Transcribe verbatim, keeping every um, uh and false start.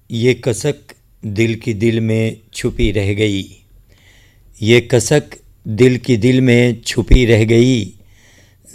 ये कसक दिल की दिल में छुपी रह गई, ये कसक दिल की दिल में छुपी रह गई।